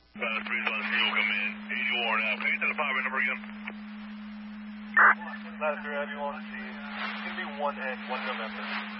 Breeze on C will come in. 80 worn out. Can you tell the power number again? Latitude, everyone on the scene. It's going to be 1N, 1 November.